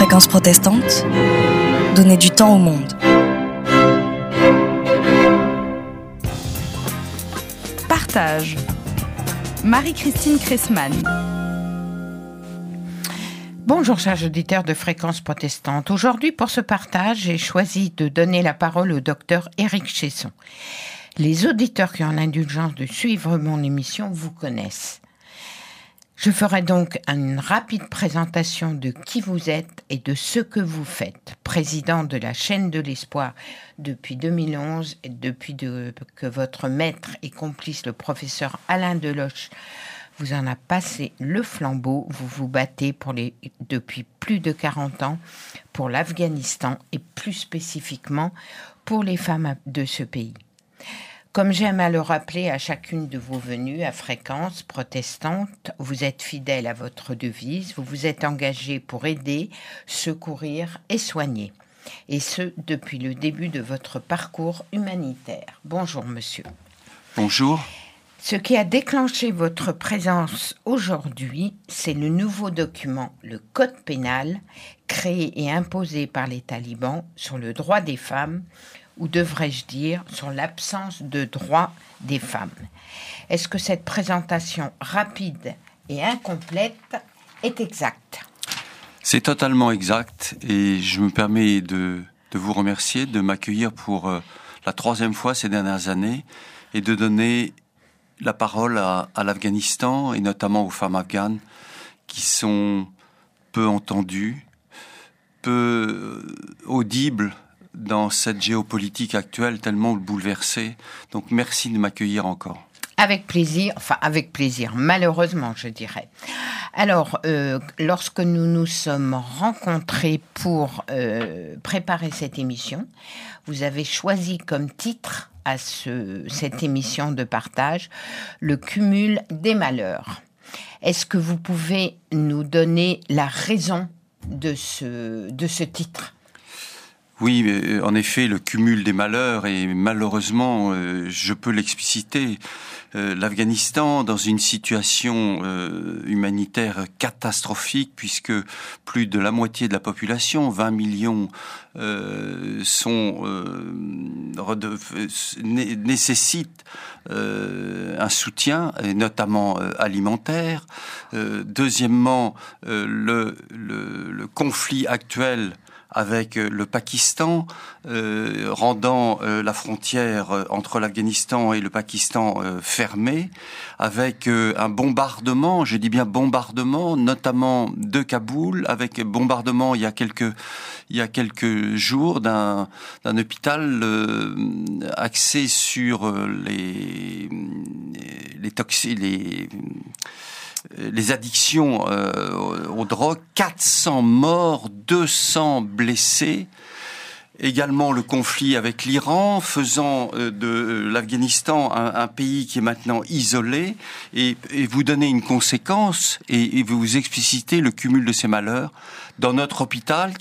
Fréquence protestante, donner du temps au monde. Partage. Marie-Christine Cressman. Bonjour chers auditeurs de Fréquence protestante. Aujourd'hui pour ce partage, j'ai choisi de donner la parole au docteur Éric Chesson. Les auditeurs qui ont l'indulgence de suivre mon émission vous connaissent. Je ferai donc une rapide présentation de qui vous êtes et de ce que vous faites. Président de la chaîne de l'espoir depuis 2011 et depuis que votre maître et complice, le professeur Alain Deloche, vous en a passé le flambeau. Vous vous battez depuis plus de 40 ans pour l'Afghanistan et plus spécifiquement pour les femmes de ce pays. Comme j'aime à le rappeler à chacune de vos venues à Fréquence protestante, vous êtes fidèle à votre devise, vous vous êtes engagé pour aider, secourir et soigner. Et ce, depuis le début de votre parcours humanitaire. Bonjour monsieur. Bonjour. Ce qui a déclenché votre présence aujourd'hui, c'est le nouveau document, le Code pénal, créé et imposé par les talibans sur le droit des femmes, ou devrais-je dire, sur l'absence de droit des femmes. Est-ce que cette présentation rapide et incomplète est exacte ? C'est totalement exact et je me permets de vous remercier de m'accueillir pour la 3e fois ces dernières années et de donner la parole à l'Afghanistan et notamment aux femmes afghanes qui sont peu entendues, peu audibles dans cette géopolitique actuelle tellement bouleversée. Donc merci de m'accueillir encore. Avec plaisir, malheureusement je dirais. Alors, lorsque nous nous sommes rencontrés pour préparer cette émission, vous avez choisi comme titre à cette émission de partage, le cumul des malheurs. Est-ce que vous pouvez nous donner la raison de ce titre ? Oui, en effet, le cumul des malheurs, et malheureusement, je peux l'expliciter, l'Afghanistan dans une situation humanitaire catastrophique, puisque plus de la moitié de la population, 20 millions, nécessitent un soutien, et notamment alimentaire. Deuxièmement, le conflit actuel avec le Pakistan, rendant la frontière entre l'Afghanistan et le Pakistan fermée, avec un bombardement, je dis bien bombardement, notamment de Kaboul, avec bombardement il y a quelques jours d'un hôpital axé sur les addictions aux drogues, 400 morts, 200 blessés. Également le conflit avec l'Iran, faisant de l'Afghanistan un pays qui est maintenant isolé, et vous donnez une conséquence et vous explicitez le cumul de ces malheurs dans notre hôpital